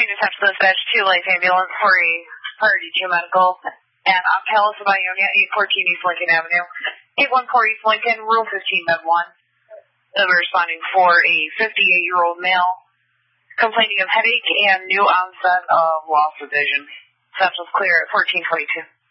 morning, attached to dispatch 2 Life Ambulance for a Priority 2 medical at Palace of Ionia, 814 East Lincoln Avenue, 814 East Lincoln, Room 15, Bed 1. We're responding for a 58-year-old male complaining of headache and new onset of loss of vision. Central's clear at 1422.